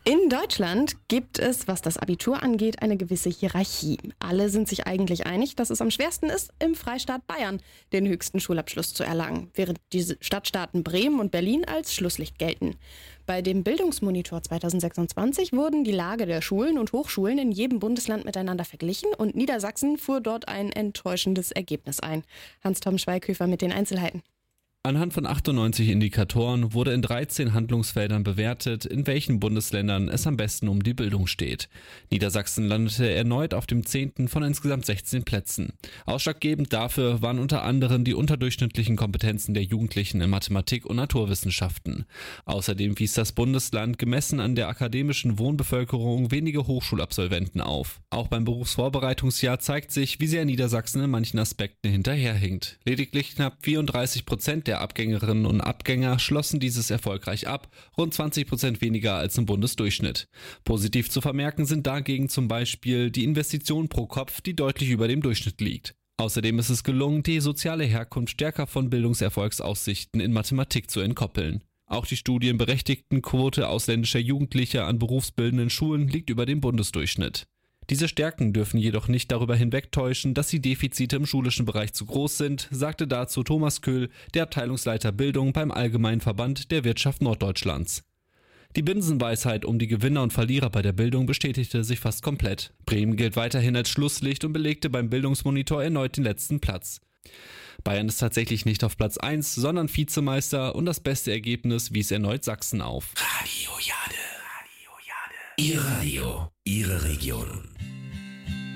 In Deutschland gibt es, was das Abitur angeht, eine gewisse Hierarchie. Alle sind sich eigentlich einig, dass es am schwersten ist, im Freistaat Bayern den höchsten Schulabschluss zu erlangen, während die Stadtstaaten Bremen und Berlin als Schlusslicht gelten. Bei dem Bildungsmonitor 2026 wurden die Lage der Schulen und Hochschulen in jedem Bundesland miteinander verglichen und Niedersachsen fuhr dort ein enttäuschendes Ergebnis ein. Hans-Tom Schweighöfer mit den Einzelheiten. Anhand von 98 Indikatoren wurde in 13 Handlungsfeldern bewertet, in welchen Bundesländern es am besten um die Bildung steht. Niedersachsen landete erneut auf dem 10. von insgesamt 16 Plätzen. Ausschlaggebend dafür waren unter anderem die unterdurchschnittlichen Kompetenzen der Jugendlichen in Mathematik und Naturwissenschaften. Außerdem wies das Bundesland gemessen an der akademischen Wohnbevölkerung wenige Hochschulabsolventen auf. Auch beim Berufsvorbereitungsjahr zeigt sich, wie sehr Niedersachsen in manchen Aspekten hinterherhinkt. Lediglich knapp 34% der Abgängerinnen und Abgänger schlossen dieses erfolgreich ab, rund 20% weniger als im Bundesdurchschnitt. Positiv zu vermerken sind dagegen zum Beispiel die Investitionen pro Kopf, die deutlich über dem Durchschnitt liegt. Außerdem ist es gelungen, die soziale Herkunft stärker von Bildungserfolgsaussichten in Mathematik zu entkoppeln. Auch die Studienberechtigtenquote ausländischer Jugendlicher an berufsbildenden Schulen liegt über dem Bundesdurchschnitt. Diese Stärken dürfen jedoch nicht darüber hinwegtäuschen, dass die Defizite im schulischen Bereich zu groß sind, sagte dazu Thomas Köhl, der Abteilungsleiter Bildung beim Allgemeinen Verband der Wirtschaft Norddeutschlands. Die Binsenweisheit um die Gewinner und Verlierer bei der Bildung bestätigte sich fast komplett. Bremen gilt weiterhin als Schlusslicht und belegte beim Bildungsmonitor erneut den letzten Platz. Bayern ist tatsächlich nicht auf Platz 1, sondern Vizemeister und das beste Ergebnis wies erneut Sachsen auf. Radio Jade. Ihr Radio, Ihre Region.